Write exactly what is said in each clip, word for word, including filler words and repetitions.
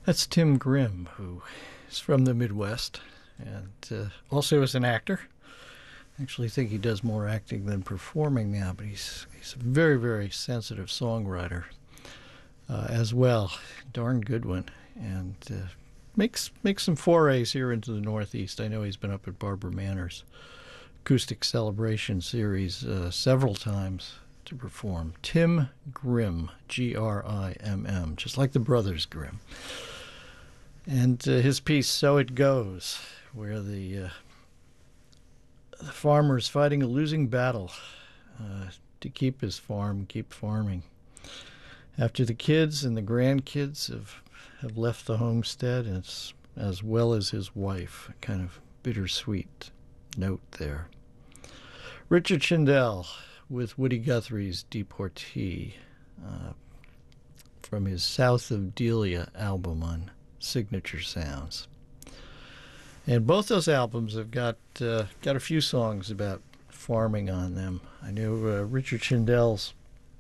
That's Tim Grimm, who is from the Midwest and uh, also is an actor. I actually think he does more acting than performing now, but he's he's a very, very sensitive songwriter uh, as well. Darn good one. And uh, makes, makes some forays here into the Northeast. I know he's been up at Barbara Manor's Acoustic Celebration series uh, several times to perform. Tim Grimm, G R I M M, just like the Brothers Grimm. And uh, his piece, So It Goes, where the, uh, the farmer is fighting a losing battle uh, to keep his farm, keep farming. After the kids and the grandkids have, have left the homestead, and it's, as well as his wife, a kind of bittersweet note there. Richard Shindell with Woody Guthrie's Deportee uh, from his South of Delia album on Signature Sounds. And both those albums have got uh, got a few songs about farming on them. I know uh, Richard Shindell's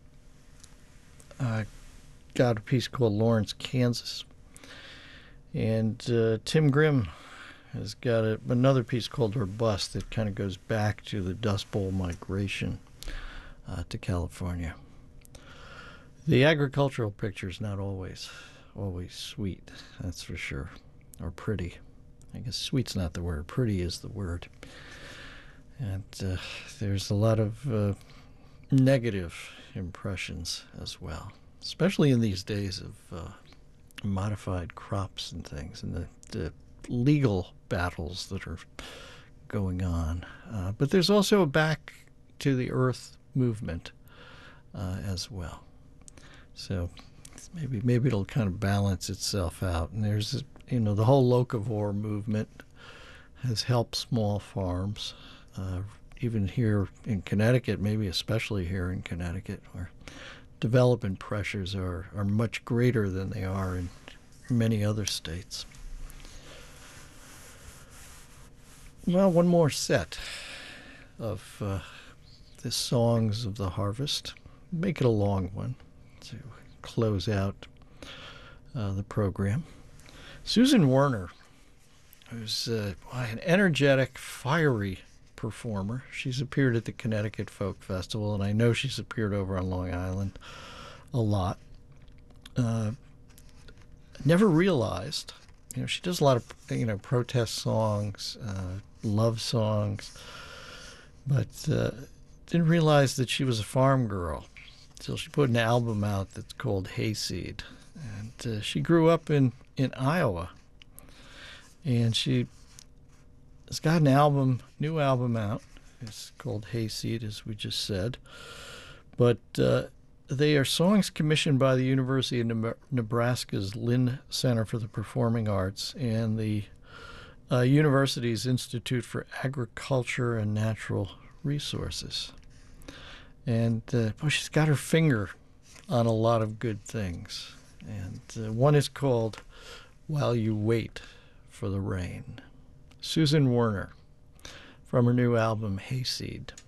uh, got a piece called Lawrence, Kansas. And uh, Tim Grimm has got a, another piece called Her Bust that kind of goes back to the Dust Bowl migration uh, to California. The agricultural picture is not always always sweet, that's for sure, or pretty. I guess sweet's not the word, pretty is the word. And uh, there's a lot of uh, negative impressions as well, especially in these days of uh, modified crops and things, and the, the legal battles that are going on. Uh, but there's also a back to the earth movement uh, as well. So maybe maybe it'll kind of balance itself out. And there's, you know, the whole locavore movement has helped small farms, uh, even here in Connecticut, maybe especially here in Connecticut, where development pressures are, are much greater than they are in many other states. Well, one more set of uh, the songs of the harvest. Make it a long one to close out uh, the program. Susan Werner, who's uh, an energetic, fiery performer. She's appeared at the Connecticut Folk Festival, and I know she's appeared over on Long Island a lot. Uh, never realized, you know, she does a lot of, you know, protest songs, uh, love songs, but uh, didn't realize that she was a farm girl until she put an album out that's called Hayseed. And uh, she grew up in, in Iowa, and she has got an album, new album out. It's called Hayseed, as we just said. But uh, they are songs commissioned by the University of Nebraska's Lind Center for the Performing Arts and the uh, university's Institute for Agriculture and Natural Resources. And uh, well, she's got her finger on a lot of good things. And uh, one is called While You Wait for the Rain. Susan Werner from her new album Hayseed.